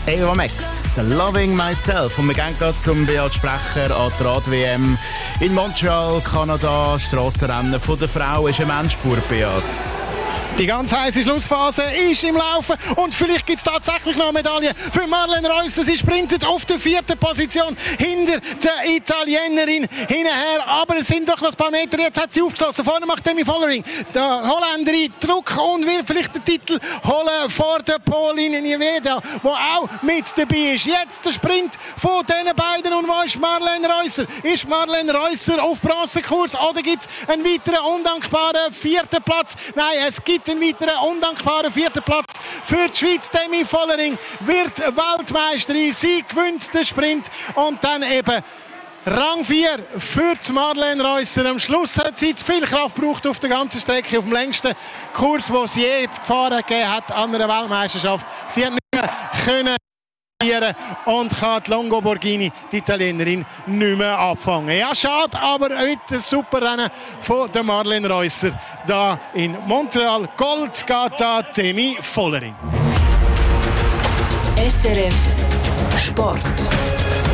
Eva Max, Loving Myself. Und wir gehen gerade zum Beat Sprecher an die Rad-WM in Montreal, Kanada. Strassenrennen von der Frau ist ein Endspurt, Beat. Die ganz heiße Schlussphase ist im Laufen und vielleicht gibt es tatsächlich noch eine Medaille für Marlene Reusser. Sie sprintet auf der 4. Position hinter der Italienerin hinterher, aber es sind doch noch ein paar Meter. Jetzt hat sie aufgeschlossen. Vorne macht Demi Vollering, der Holländerin, Druck und wird vielleicht den Titel holen vor der Pauline Nieveda, die auch mit dabei ist. Jetzt der Sprint von diesen beiden. Und wo ist Marlene Reusser? Ist Marlene Reusser auf Bronzekurs oder gibt es einen weiteren undankbaren 4. Platz? Nein, es gibt einen weiteren undankbaren 4. Platz für die Schweiz. Demi Vollering wird Weltmeisterin. Sie gewinnt den Sprint und dann eben Rang 4 für die Marlene Reusser. Am Schluss hat sie zu viel Kraft gebraucht auf der ganzen Strecke, auf dem längsten Kurs, den sie je gefahren hat an einer Weltmeisterschaft. Sie hat nicht mehr können und kann die Longo Borghini, die Italienerin, nicht mehr abfangen. Ja, schade, aber heute ein super Rennen von der Marlene Reusser da in Montreal. Gold geht an Demi Vollering. SRF Sport.